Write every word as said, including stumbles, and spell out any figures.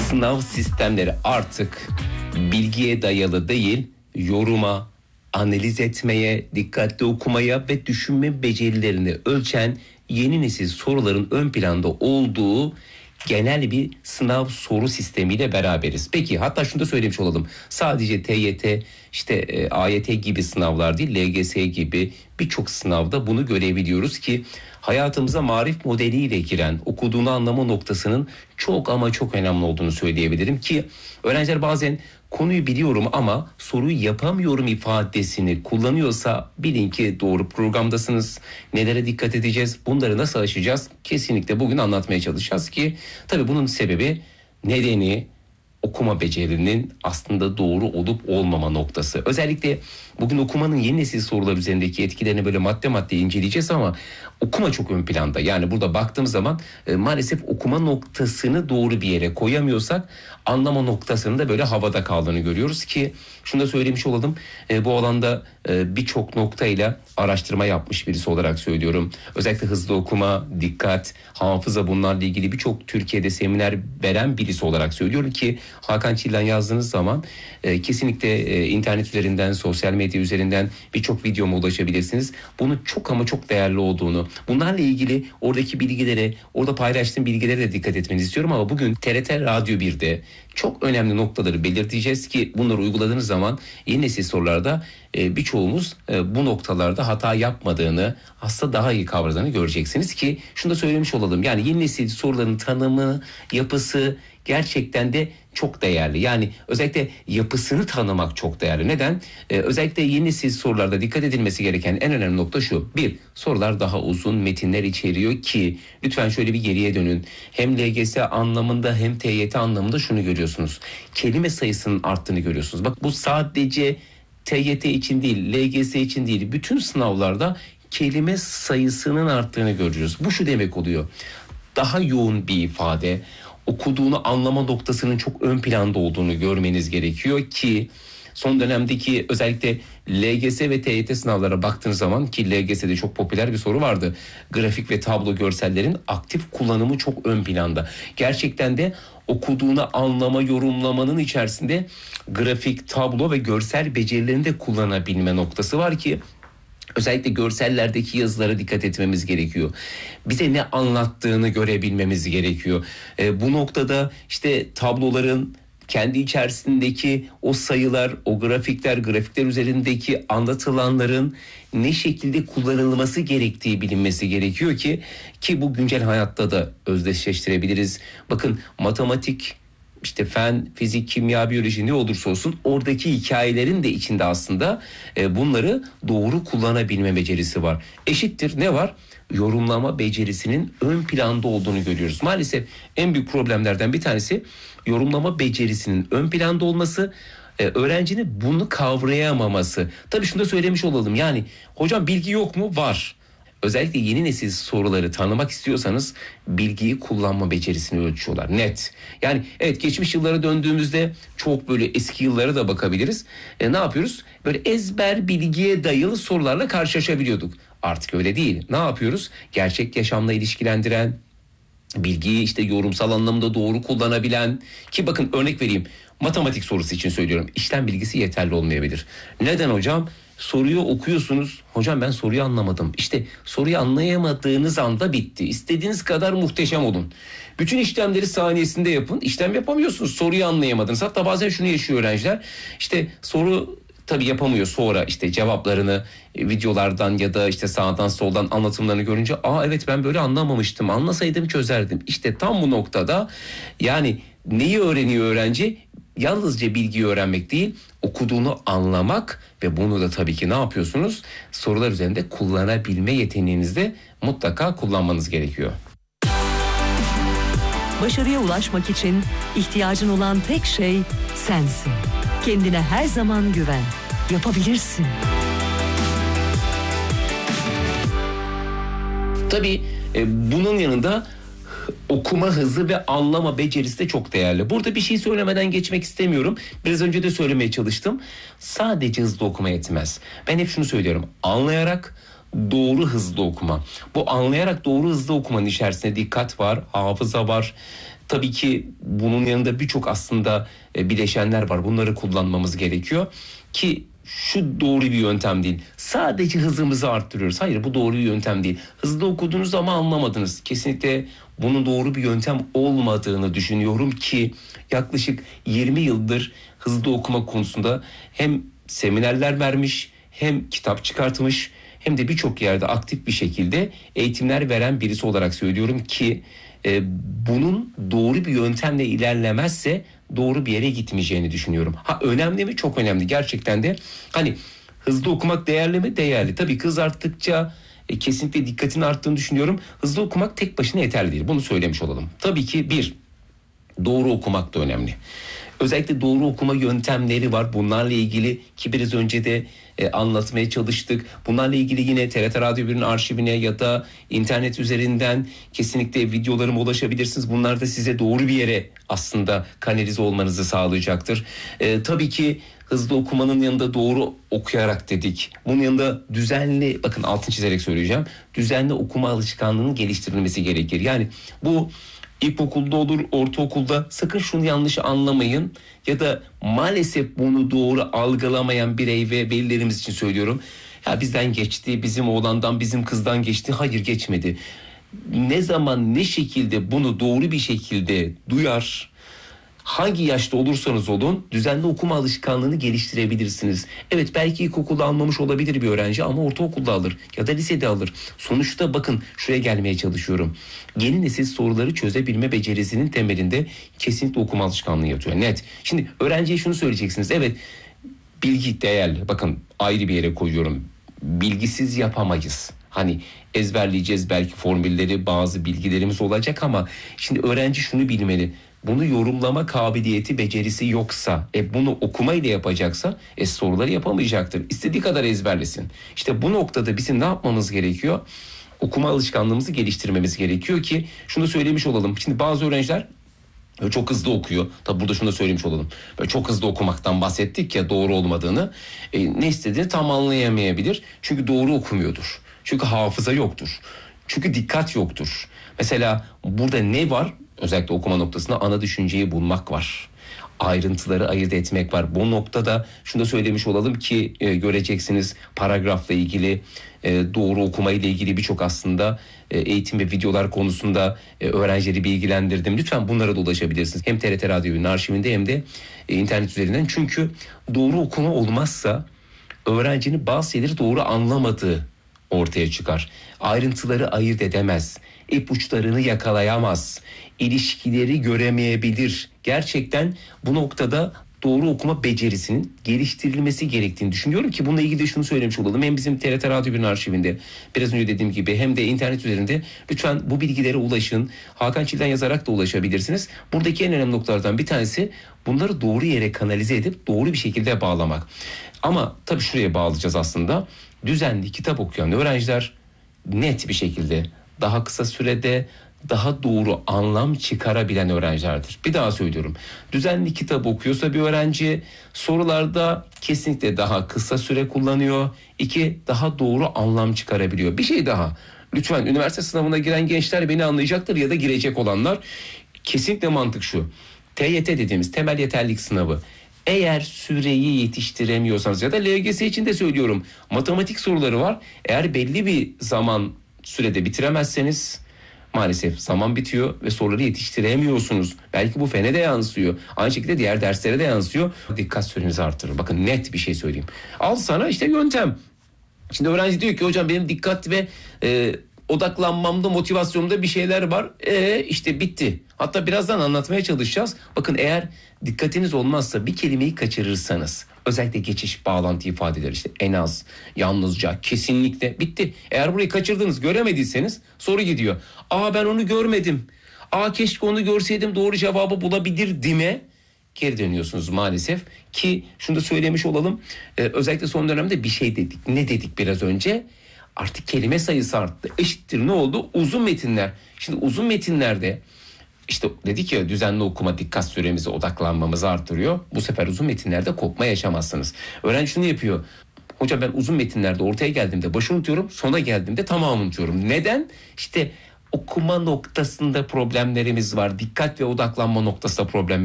sınav sistemleri artık bilgiye dayalı değil, yoruma, analiz etmeye, dikkatli okumaya ve düşünme becerilerini ölçen yeni nesil soruların ön planda olduğu genel bir sınav soru sistemiyle beraberiz. Peki hatta şunu da söylemiş olalım. Sadece T Y T, işte e, A Y T gibi sınavlar değil, L G S gibi birçok sınavda bunu görebiliyoruz ki hayatımıza marif modeliyle giren, okuduğunu anlama noktasının çok ama çok önemli olduğunu söyleyebilirim ki öğrenciler bazen konuyu biliyorum ama soruyu yapamıyorum ifadesini kullanıyorsa bilin ki doğru programdasınız. Nelere dikkat edeceğiz? Bunları nasıl aşacağız? Kesinlikle bugün anlatmaya çalışacağız ki tabii bunun sebebi, nedeni okuma becerilerinin aslında doğru olup olmama noktası. Özellikle bugün okumanın yeni nesil sorular üzerindeki etkilerini böyle madde madde inceleyeceğiz ama okuma çok ön planda. Yani burada baktığımız zaman e, maalesef okuma noktasını doğru bir yere koyamıyorsak anlama noktasının da böyle havada kaldığını görüyoruz ki şunu da söylemiş olalım. E, bu alanda e, birçok noktayla araştırma yapmış birisi olarak söylüyorum. Özellikle hızlı okuma, dikkat, hafıza, bunlarla ilgili birçok Türkiye'de seminer veren birisi olarak söylüyorum ki Hakan Çillan yazdığınız zaman e, kesinlikle e, internet üzerinden, sosyal medya üzerinden birçok videoma ulaşabilirsiniz. Bunun çok ama çok değerli olduğunu, bunlarla ilgili oradaki bilgilere, orada paylaştığım bilgilere de dikkat etmenizi istiyorum ama bugün T R T Radyo bir'de çok önemli noktaları belirteceğiz ki bunları uyguladığınız zaman yeni nesil sorularda e, birçoğumuz e, bu noktalarda hata yapmadığını, aslında daha iyi kavradığını göreceksiniz ki şunu da söylemiş olalım. Yani yeni nesil soruların tanımı, yapısı gerçekten de çok değerli. Yani özellikle yapısını tanımak çok değerli. Neden? Ee, özellikle yeni nesil sorularda dikkat edilmesi gereken en önemli nokta şu. Bir, sorular daha uzun metinler içeriyor ki lütfen şöyle bir geriye dönün. Hem L G S anlamında hem T Y T anlamında şunu görüyorsunuz. Kelime sayısının arttığını görüyorsunuz. Bak bu sadece T Y T için değil, L G S için değil. Bütün sınavlarda kelime sayısının arttığını görüyoruz. Bu şu demek oluyor. Daha yoğun bir ifade, okuduğunu anlama noktasının çok ön planda olduğunu görmeniz gerekiyor ki son dönemdeki özellikle L G S ve T Y T sınavlara baktığınız zaman ki L G S'de çok popüler bir soru vardı. Grafik ve tablo görsellerin aktif kullanımı çok ön planda. Gerçekten de okuduğunu anlama, yorumlamanın içerisinde grafik, tablo ve görsel becerilerini de kullanabilme noktası var ki özellikle görsellerdeki yazılara dikkat etmemiz gerekiyor. Bize ne anlattığını görebilmemiz gerekiyor. E, bu noktada işte tabloların kendi içerisindeki o sayılar, o grafikler, grafikler üzerindeki anlatılanların ne şekilde kullanılması gerektiği bilinmesi gerekiyor ki ki bu güncel hayatta da özdeşleştirebiliriz. Bakın matematik, İşte fen, fizik, kimya, biyoloji ne olursa olsun oradaki hikayelerin de içinde aslında e, bunları doğru kullanabilme becerisi var. Eşittir ne var? Yorumlama becerisinin ön planda olduğunu görüyoruz. Maalesef en büyük problemlerden bir tanesi yorumlama becerisinin ön planda olması, e, öğrencinin bunu kavrayamaması. Tabii şunu da söylemiş olalım. Yani hocam bilgi yok mu? Var. Özellikle yeni nesil soruları tanımak istiyorsanız bilgiyi kullanma becerisini ölçüyorlar. Net. Yani evet, geçmiş yıllara döndüğümüzde çok böyle eski yıllara da bakabiliriz. E, ne yapıyoruz? Böyle ezber bilgiye dayalı sorularla karşılaşabiliyorduk. Artık öyle değil. Ne yapıyoruz? Gerçek yaşamla ilişkilendiren, bilgiyi işte yorumsal anlamda doğru kullanabilen ki bakın örnek vereyim. Matematik sorusu için söylüyorum. İşlem bilgisi yeterli olmayabilir. Neden hocam? Soruyu okuyorsunuz. Hocam ben soruyu anlamadım. İşte soruyu anlayamadığınız anda bitti. İstediğiniz kadar muhteşem olun. Bütün işlemleri saniyesinde yapın. İşlem yapamıyorsunuz. Soruyu anlayamadınız. Hatta bazen şunu yaşıyor öğrenciler. İşte soru tabii yapamıyor, sonra işte cevaplarını e, videolardan ya da işte sağdan soldan anlatımlarını görünce aa evet ben böyle anlamamıştım. Anlasaydım çözerdim. İşte tam bu noktada yani neyi öğreniyor öğrenci? Yalnızca bilgiyi öğrenmek değil, okuduğunu anlamak ve bunu da tabii ki ne yapıyorsunuz? Sorular üzerinde kullanabilme yeteneğinizi de mutlaka kullanmanız gerekiyor. Başarıya ulaşmak için ihtiyacın olan tek şey sensin. Kendine her zaman güven. Yapabilirsin. Tabii e, bunun yanında okuma hızı ve anlama becerisi de çok değerli. Burada bir şey söylemeden geçmek istemiyorum. Biraz önce de söylemeye çalıştım. Sadece hızlı okuma yetmez. Ben hep şunu söylüyorum. Anlayarak doğru hızlı okuma. Bu anlayarak doğru hızlı okumanın içerisinde dikkat var, hafıza var, Tabii ki bunun yanında birçok aslında bileşenler var. Bunları kullanmamız gerekiyor ki şu doğru bir yöntem değil. Sadece hızımızı arttırıyoruz. Hayır, bu doğru bir yöntem değil. Hızlı okudunuz ama anlamadınız. Kesinlikle bunun doğru bir yöntem olmadığını düşünüyorum ki yaklaşık yirmi yıldır hızlı okuma konusunda hem seminerler vermiş, hem kitap çıkartmış, hem de birçok yerde aktif bir şekilde eğitimler veren birisi olarak söylüyorum ki e, bunun doğru bir yöntemle ilerlemezse doğru bir yere gitmeyeceğini düşünüyorum. Ha, önemli mi? Çok önemli. Gerçekten de hani hızlı okumak değerli mi? Değerli. Tabii hız arttıkça e, kesinlikle dikkatin arttığını düşünüyorum. Hızlı okumak tek başına yeterli değil. Bunu söylemiş olalım. Tabii ki bir, doğru okumak da önemli. Özellikle doğru okuma yöntemleri var. Bunlarla ilgili ki biraz önce de e, anlatmaya çalıştık. Bunlarla ilgili yine T R T Radyo bir'in arşivine ya da internet üzerinden kesinlikle videolarıma ulaşabilirsiniz. Bunlar da size doğru bir yere aslında kanalize olmanızı sağlayacaktır. E, tabii ki hızlı okumanın yanında doğru okuyarak dedik. Bunun yanında düzenli, bakın altını çizerek söyleyeceğim, düzenli okuma alışkanlığının geliştirilmesi gerekir. Yani bu İlkokulda olur, ortaokulda, sakın şunu yanlış anlamayın ya da maalesef bunu doğru algılamayan birey ve velilerimiz için söylüyorum. Ya bizden geçti, bizim oğlandan, bizim kızdan geçti. Hayır, geçmedi. Ne zaman, ne şekilde bunu doğru bir şekilde duyar, hangi yaşta olursanız olun düzenli okuma alışkanlığını geliştirebilirsiniz. Evet, belki ilkokulda almamış olabilir bir öğrenci ama ortaokulda alır ya da lisede alır. Sonuçta bakın, şuraya gelmeye çalışıyorum. Yeni nesil soruları çözebilme becerisinin temelinde kesinlikle okuma alışkanlığı yatıyor. Net. Şimdi öğrenciye şunu söyleyeceksiniz. Evet, bilgi değerli. Bakın, ayrı bir yere koyuyorum. Bilgisiz yapamayız. Hani ezberleyeceğiz belki formülleri, bazı bilgilerimiz olacak ama şimdi öğrenci şunu bilmeli. Bunu yorumlama kabiliyeti, becerisi yoksa, e bunu okumayla yapacaksa e soruları yapamayacaktır. İstediği kadar ezberlesin. İşte bu noktada bizim ne yapmamız gerekiyor? Okuma alışkanlığımızı geliştirmemiz gerekiyor ki şunu söylemiş olalım. Şimdi bazı öğrenciler çok hızlı okuyor. Tabi burada şunu da söylemiş olalım. Böyle çok hızlı okumaktan bahsettik ya, doğru olmadığını. E, ne istediğini tam anlayamayabilir. Çünkü doğru okumuyordur. Çünkü hafıza yoktur. Çünkü dikkat yoktur. Mesela burada ne var? Özellikle okuma noktasında ana düşünceyi bulmak var. Ayrıntıları ayırt etmek var. Bu noktada şunu da söylemiş olalım ki e, göreceksiniz paragrafla ilgili, e, doğru okumayla ilgili birçok aslında e, eğitim ve videolar konusunda e, öğrencileri bilgilendirdim. Lütfen bunlara da ulaşabilirsiniz. Hem T R T Radyo'nun arşivinde hem de e, internet üzerinden. Çünkü doğru okuma olmazsa öğrencinin bazı şeyleri doğru anlamadığı ortaya çıkar. Ayrıntıları ayırt edemez. İpuçlarını yakalayamaz. İlişkileri göremeyebilir. Gerçekten bu noktada doğru okuma becerisinin geliştirilmesi gerektiğini düşünüyorum ki bununla ilgili de şunu söylemiş olalım. Hem bizim T R T Radyo bir'in arşivinde biraz önce dediğim gibi hem de internet üzerinde lütfen bu bilgilere ulaşın. Hakan Çil'den yazarak da ulaşabilirsiniz. Buradaki en önemli noktalardan bir tanesi bunları doğru yere kanalize edip doğru bir şekilde bağlamak. Ama tabii şuraya bağlayacağız aslında. Düzenli kitap okuyan öğrenciler net bir şekilde daha kısa sürede daha doğru anlam çıkarabilen öğrencilerdir. Bir daha söylüyorum. Düzenli kitap okuyorsa bir öğrenci sorularda kesinlikle daha kısa süre kullanıyor. İki, daha doğru anlam çıkarabiliyor. Bir şey daha. Lütfen üniversite sınavına giren gençler beni anlayacaktır ya da girecek olanlar. Kesinlikle mantık şu. T Y T dediğimiz temel yeterlilik sınavı. Eğer süreyi yetiştiremiyorsanız ya da L G S için de söylüyorum. Matematik soruları var. Eğer belli bir zaman sürede bitiremezseniz maalesef zaman bitiyor ve soruları yetiştiremiyorsunuz. Belki bu fene de yansıyor. Aynı şekilde diğer derslere de yansıyor. Dikkat sürenizi artırır. Bakın net bir şey söyleyeyim. Al sana işte yöntem. Şimdi öğrenci diyor ki hocam benim dikkat ve e, odaklanmamda, motivasyonumda bir şeyler var. E işte bitti. Hatta birazdan anlatmaya çalışacağız. Bakın eğer dikkatiniz olmazsa bir kelimeyi kaçırırsanız, özellikle geçiş bağlantı ifadeleri işte en az, yalnızca, kesinlikle bitti. Eğer burayı kaçırdınız, göremediyseniz soru gidiyor. Aa ben onu görmedim. Aa keşke onu görseydim, doğru cevabı bulabilirdim'e geri dönüyorsunuz maalesef. Ki şunu da söylemiş olalım. Ee, özellikle son dönemde bir şey dedik. Ne dedik biraz önce? Artık kelime sayısı arttı. Eşittir ne oldu? Uzun metinler. Şimdi uzun metinlerde işte dedik ya, düzenli okuma dikkat süremizi, odaklanmamızı artırıyor. Bu sefer uzun metinlerde kopma yaşamazsınız. Öğrenci şunu yapıyor. Hocam ben uzun metinlerde ortaya geldiğimde başı unutuyorum, sona geldiğimde tamamı unutuyorum. Neden? İşte okuma noktasında problemlerimiz var. Dikkat ve odaklanma noktasında problem